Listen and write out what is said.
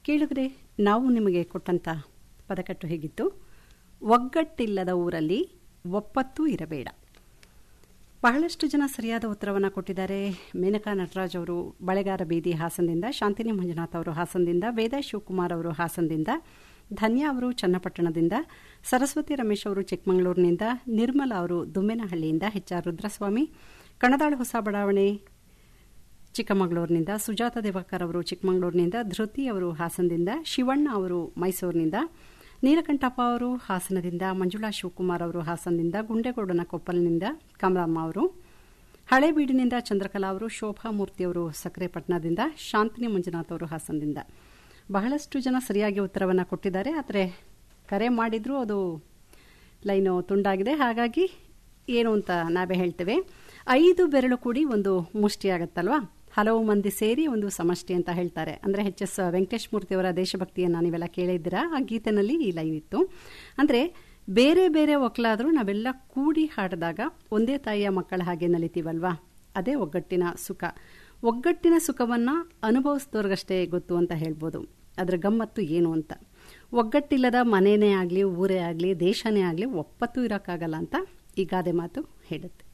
ಕೇಳಿದ್ರೆ ನಾವು ನಿಮಗೆ ಕೊಟ್ಟಂಥ ಪದಕಟ್ಟು ಹೇಗಿತ್ತು? ಒಗ್ಗಟ್ಟಿಲ್ಲದ ಊರಲ್ಲಿ ಒಪ್ಪತ್ತೂ ಇರಬೇಡ. ಬಹಳಷ್ಟು ಜನ ಸರಿಯಾದ ಉತ್ತರವನ್ನು ಕೊಟ್ಟಿದ್ದಾರೆ. ಮೇನಕಾ ನಟರಾಜ್ ಅವರು ಬಳೆಗಾರ ಬೀದಿ ಹಾಸನದಿಂದ, ಶಾಂತಿನಿ ಮಂಜುನಾಥ್ ಅವರು ಹಾಸನದಿಂದ, ವೇದ ಶಿವಕುಮಾರ್ ಅವರು ಹಾಸನದಿಂದ, ಧನ್ಯ ಅವರು ಚನ್ನಪಟ್ಟಣದಿಂದ, ಸರಸ್ವತಿ ರಮೇಶ್ ಅವರು ಚಿಕ್ಕಮಗಳೂರಿನಿಂದ, ನಿರ್ಮಲಾ ಅವರು ದುಮ್ಮೆನಹಳ್ಳಿಯಿಂದ, HR ರುದ್ರಸ್ವಾಮಿ ಕಣದಾಳು ಹೊಸ ಬಡಾವಣೆ ಚಿಕ್ಕಮಗಳೂರಿನಿಂದ, ಸುಜಾತ ದೇವಕರ್ ಅವರು ಚಿಕ್ಕಮಗಳೂರಿನಿಂದ, ಧೃತಿ ಅವರು ಹಾಸನದಿಂದ, ಶಿವಣ್ಣ ಅವರು ಮೈಸೂರಿನಿಂದ, ನೀಲಕಂಠಪ್ಪ ಅವರು ಹಾಸನದಿಂದ, ಮಂಜುಳಾ ಶಿವಕುಮಾರ್ ಅವರು ಹಾಸನದಿಂದ, ಗುಂಡೇಗೌಡನ ಕೊಪ್ಪಲ್ನಿಂದ ಕಮಲಮ್ಮ ಅವರು, ಹಳೇಬೀಡಿನಿಂದ ಚಂದ್ರಕಲಾ ಅವರು, ಶೋಭಾ ಮೂರ್ತಿ ಅವರು ಸಕ್ರೆಪಟ್ಟಣದಿಂದ, ಶಾಂತಿನಿ ಮಂಜುನಾಥ್ ಅವರು ಹಾಸನದಿಂದ. ಬಹಳಷ್ಟು ಜನ ಸರಿಯಾಗಿ ಉತ್ತರವನ್ನು ಕೊಟ್ಟಿದ್ದಾರೆ. ಆದರೆ ಕರೆ ಮಾಡಿದ್ರು ಅದು ಲೈನು ತುಂಡಾಗಿದೆ. ಹಾಗಾಗಿ ಏನು ಅಂತ ನಾವೇ ಹೇಳ್ತೇವೆ. 5 ಬೆರಳು ಕೂಡಿ ಒಂದು ಮುಷ್ಟಿ ಆಗುತ್ತಲ್ವಾ, ಹಲವು ಮಂದಿ ಸೇರಿ ಒಂದು ಸಮಷ್ಟಿ ಅಂತ ಹೇಳ್ತಾರೆ. ಅಂದರೆ HS ವೆಂಕಟೇಶ್ ಮೂರ್ತಿಯವರ ದೇಶಭಕ್ತಿಯನ್ನು ನೀವೆಲ್ಲ ಕೇಳಿದ್ದೀರಾ. ಆ ಗೀತೆನಲ್ಲಿ ಈ ಲೈನ್ ಇತ್ತು. ಅಂದರೆ ಬೇರೆ ಬೇರೆ ಒಕ್ಕಲಾದರೂ ನಾವೆಲ್ಲ ಕೂಡಿ ಹಾಡಿದಾಗ ಒಂದೇ ತಾಯಿಯ ಮಕ್ಕಳ ಹಾಗೆ ನಲಿತೀವಲ್ವಾ, ಅದೇ ಒಗ್ಗಟ್ಟಿನ ಸುಖ. ಒಗ್ಗಟ್ಟಿನ ಸುಖವನ್ನು ಅನುಭವಿಸಿದವ್ರಿಗಷ್ಟೇ ಗೊತ್ತು ಅಂತ ಹೇಳ್ಬೋದು. ಅದರ ಗಮ್ಮತ್ತು ಏನು ಅಂತ. ಒಗ್ಗಟ್ಟಿಲ್ಲದ ಮನೆಯೇ ಆಗಲಿ, ಊರೇ ಆಗಲಿ, ದೇಶನೇ ಆಗಲಿ ಒಪ್ಪತ್ತೂ ಇರೋಕ್ಕಾಗಲ್ಲ ಅಂತ ಈ ಗಾದೆ ಮಾತು ಹೇಳುತ್ತೆ.